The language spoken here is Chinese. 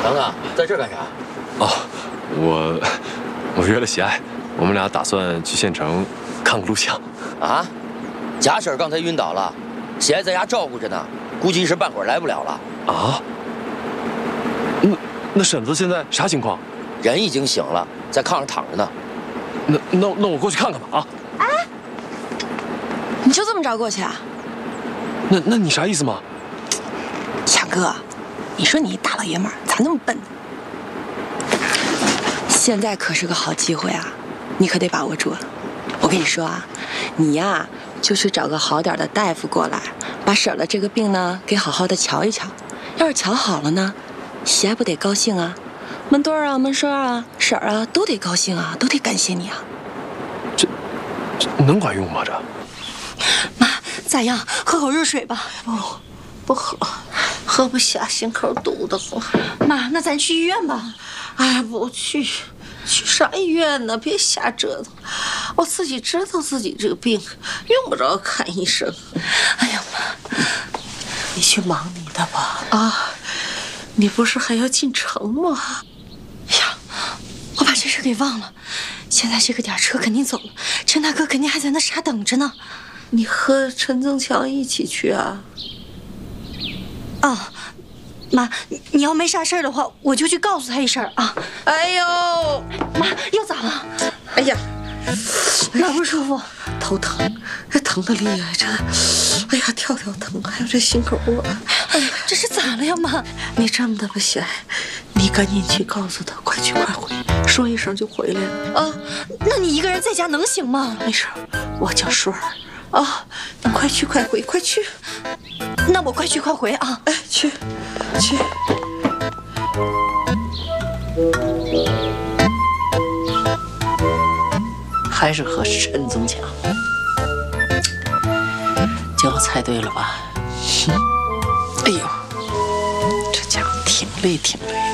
等等，在这儿干啥？ 哦，我约了喜爱，我们俩打算去县城看个录像。 啊？贾婶刚才晕倒了，喜爱在家照顾着呢，估计一时半会儿来不了了。 啊？那婶子现在啥情况？ 人已经醒了，在炕上躺着呢。 那我过去看看吧啊！ 哎，你就这么着过去啊？ 那你啥意思吗？ 强哥，你说你一大老爷们儿咋那么笨呢？现在可是个好机会啊，你可得把握住了。我跟你说啊，你呀就去找个好点的大夫过来，把婶儿的这个病呢给好好的瞧一瞧。要是瞧好了呢，喜爱不得高兴啊？门墩儿啊、门栓啊、婶儿啊都得高兴啊，都得感谢你啊。 这能管用吗？这妈，咋样？喝口热水吧。 不喝，喝不下，心口堵得慌。 妈，那咱去医院吧。 哎呀，不去，去啥医院呢？别瞎折腾，我自己知道自己这个病，用不着看医生。 哎呀妈， 你去忙你的吧。啊，你不是还要进城吗？ 哎呀，我把这事给忘了。现在这个点车肯定走了，陈大哥肯定还在那傻等着呢。 你和陈增强一起去啊？ 哦，妈，你要没啥事儿的话，我就去告诉他一声啊。 哎呦， 妈，又咋了？ 哎呀， 哪不舒服？ 头疼，这疼的厉害，这，哎呀，跳疼，还有这心口窝。 哎呀，这是咋了呀，妈？ 你这么的吧，喜爱，你赶紧去告诉他，快去快回，说一声就回来了啊。 那你一个人在家能行吗？ 没事，我叫顺儿啊，你快去快回，快去。 那我快去快回啊！ 哎，去。还是和陈增强，叫我猜对了吧？哎呦，这家伙挺累。